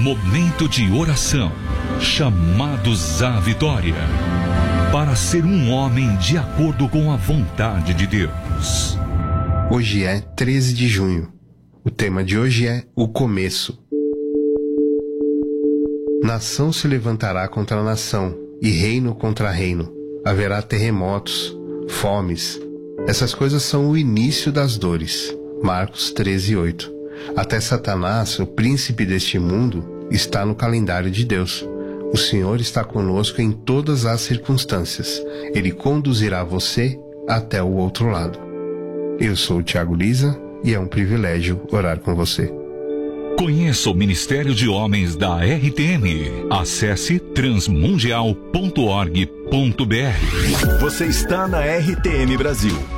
Momento de oração. Chamados à vitória. Para ser um homem de acordo com a vontade de Deus. Hoje é 13 de junho. O tema de hoje é o começo. Nação se levantará contra nação, e reino contra reino. Haverá terremotos, fomes. Essas coisas são o início das dores. Marcos 13:8. Até Satanás, o príncipe deste mundo, está no calendário de Deus. O Senhor está conosco em todas as circunstâncias. Ele conduzirá você até o outro lado. Eu sou o Thiago Lisa e é um privilégio orar com você. Conheça o Ministério de Homens da RTM. Acesse transmundial.org.br. Você está na RTM Brasil.